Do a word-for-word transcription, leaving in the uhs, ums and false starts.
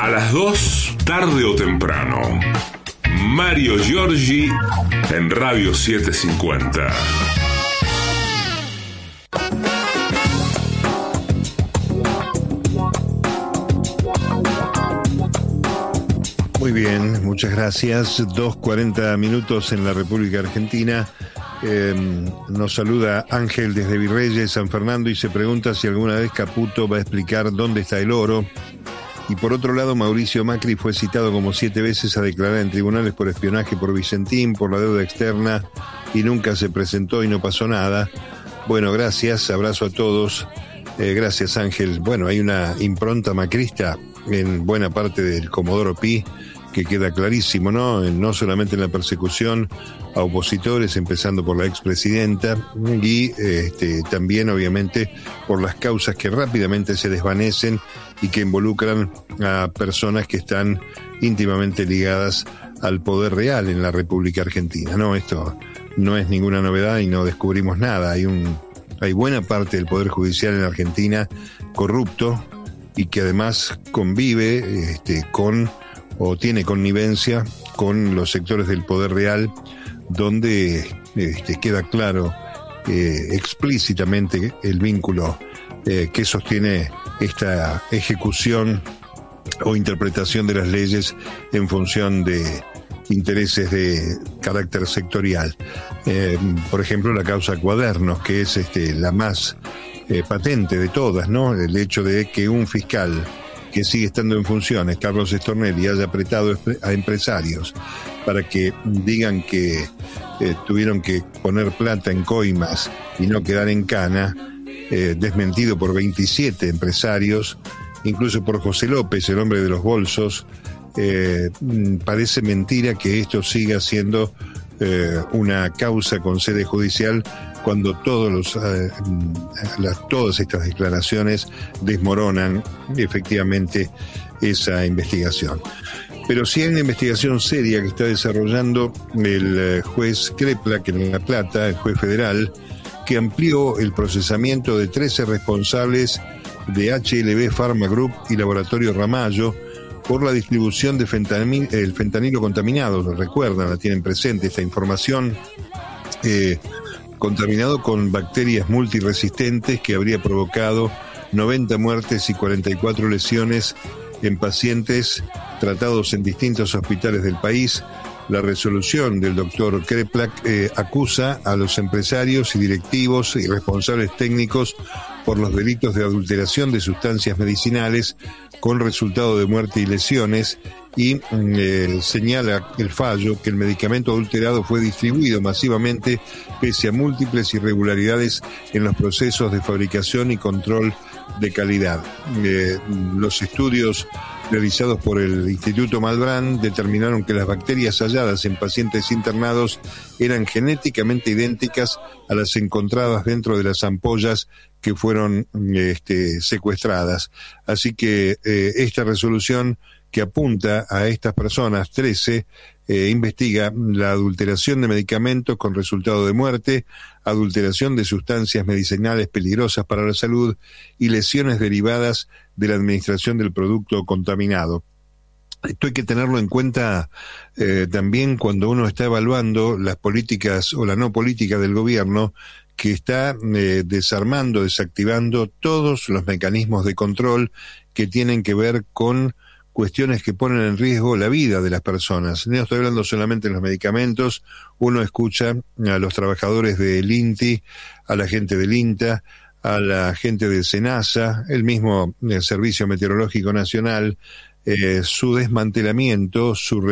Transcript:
A las dos, tarde o temprano. Mario Giorgi en Radio setecientos cincuenta. Muy bien, muchas gracias. dos cuarenta minutos en la República Argentina. Eh, nos saluda Ángel desde Virreyes, San Fernando, y se pregunta si alguna vez Caputo va a explicar dónde está el oro. Y por otro lado, Mauricio Macri fue citado como siete veces a declarar en tribunales por espionaje por Vicentín, por la deuda externa, y nunca se presentó y no pasó nada. Bueno, gracias, abrazo a todos. Eh, gracias, Ángel. Bueno, hay una impronta macrista en buena parte del Comodoro Pi, que queda clarísimo, ¿no? No solamente en la persecución a opositores, empezando por la expresidenta, y este, también, obviamente, por las causas que rápidamente se desvanecen y que involucran a personas que están íntimamente ligadas al poder real en la República Argentina, ¿no? Esto no es ninguna novedad y no descubrimos nada. Hay un, hay buena parte del Poder Judicial en Argentina corrupto y que además convive este, con o tiene connivencia con los sectores del poder real, donde este, queda claro eh, explícitamente el vínculo eh, que sostiene esta ejecución o interpretación de las leyes en función de intereses de carácter sectorial. Eh, por ejemplo, la causa Cuadernos, que es este, la más eh, patente de todas, ¿no? El hecho de que un fiscal que sigue estando en funciones, Carlos Stornelli, haya apretado a empresarios para que digan que eh, tuvieron que poner plata en coimas y no quedar en cana, eh, desmentido por veintisiete empresarios, incluso por José López, el hombre de los bolsos. Eh, parece mentira que esto siga siendo eh, una causa con sede judicial, cuando todos los, eh, las, todas estas declaraciones desmoronan efectivamente esa investigación. Pero sí hay una investigación seria que está desarrollando el eh, juez Kreplak en La Plata, el juez federal, que amplió el procesamiento de trece responsables de H L B Pharma Group y Laboratorio Ramallo por la distribución de fentanil, el fentanilo contaminado. Lo recuerdan, la tienen presente esta información. Eh, contaminado con bacterias multiresistentes que habría provocado noventa muertes y cuarenta y cuatro lesiones en pacientes tratados en distintos hospitales del país. La resolución del doctor Kreplak eh, acusa a los empresarios y directivos y responsables técnicos por los delitos de adulteración de sustancias medicinales con resultado de muerte y lesiones, y eh, señala el fallo que el medicamento adulterado fue distribuido masivamente pese a múltiples irregularidades en los procesos de fabricación y control de calidad. Eh, los estudios realizados por el Instituto Malbrán determinaron que las bacterias halladas en pacientes internados eran genéticamente idénticas a las encontradas dentro de las ampollas que fueron este, secuestradas. Así que eh, esta resolución que apunta a estas personas, trece, eh, investiga la adulteración de medicamentos con resultado de muerte, adulteración de sustancias medicinales peligrosas para la salud y lesiones derivadas de la administración del producto contaminado. Esto hay que tenerlo en cuenta eh, también cuando uno está evaluando las políticas o la no política del gobierno, que está eh, desarmando, desactivando todos los mecanismos de control que tienen que ver con cuestiones que ponen en riesgo la vida de las personas. No estoy hablando solamente de los medicamentos. Uno escucha a los trabajadores del INTI, a la gente del INTA, a la gente del SENASA, el mismo el Servicio Meteorológico Nacional, eh, su desmantelamiento, su